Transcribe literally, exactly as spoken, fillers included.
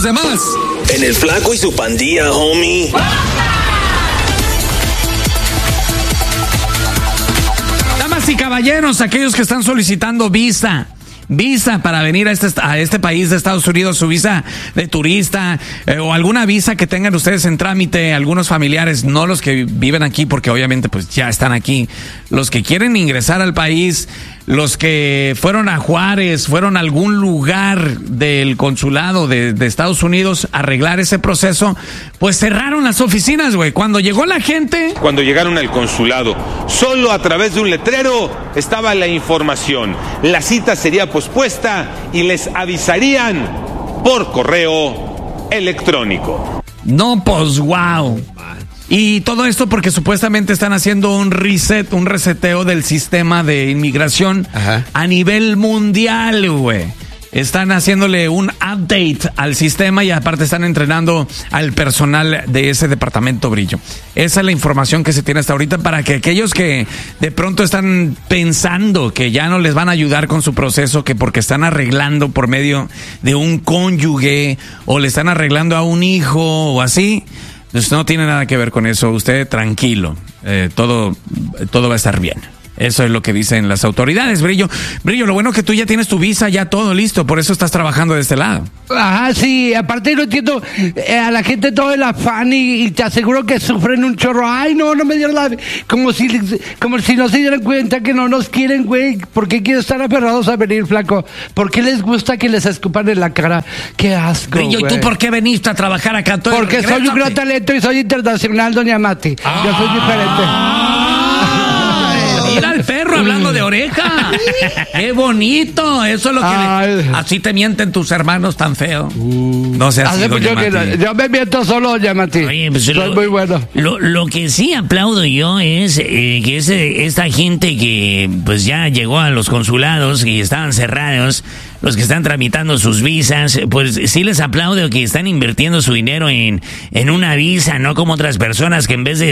los demás. En el Flaco y su pandilla, homie. Damas y caballeros, aquellos que están solicitando visa. Visa para venir a este, a este país de Estados Unidos, su visa de turista eh, o alguna visa que tengan ustedes en trámite, algunos familiares, no los que viven aquí porque obviamente pues ya están aquí, los que quieren ingresar al país, los que fueron a Juárez, fueron a algún lugar del consulado de, de Estados Unidos a arreglar ese proceso, pues cerraron las oficinas, güey. Cuando llegó la gente... Cuando llegaron al consulado, solo a través de un letrero estaba la información. La cita sería pospuesta y les avisarían por correo electrónico. No, pues, wow. Y todo esto porque supuestamente están haciendo un reset, un reseteo del sistema de inmigración. Ajá. A nivel mundial, güey. Están haciéndole un update al sistema y aparte están entrenando al personal de ese departamento, Brillo. Esa es la información que se tiene hasta ahorita para que aquellos que de pronto están pensando que ya no les van a ayudar con su proceso, que porque están arreglando por medio de un cónyuge o le están arreglando a un hijo o así, pues no tiene nada que ver con eso. Usted tranquilo, eh, todo, todo va a estar bien. Eso es lo que dicen las autoridades, Brillo. Brillo, lo bueno que tú ya tienes tu visa, ya todo listo, por eso estás trabajando de este lado. Ajá, sí, aparte no entiendo eh, a la gente todo el afán y, y te aseguro que sufren un chorro. Ay, no, no me dieron la... Como si, como si no se dieran cuenta que no nos quieren, güey. ¿Por qué quieren estar aferrados a venir, Flaco? ¿Por qué les gusta que les escupan en la cara? Qué asco, Brillo, ¿y güey. tú por qué veniste a trabajar acá? Todo Porque soy un gran talento y soy internacional, doña Mati. Ah. Yo soy diferente. Mira el perro hablando de oreja. Qué bonito. Eso es lo que le... Así te mienten tus hermanos tan feo. Uh. No seas así, doña Mati. Que, yo me miento solo, doña Mati. Oye, pues soy lo, muy bueno. Lo, lo que sí aplaudo yo es eh, que ese, esta gente que pues ya llegó a los consulados y estaban cerrados, los que están tramitando sus visas, pues sí les aplaudo que están invirtiendo su dinero en, en una visa, no como otras personas que en vez de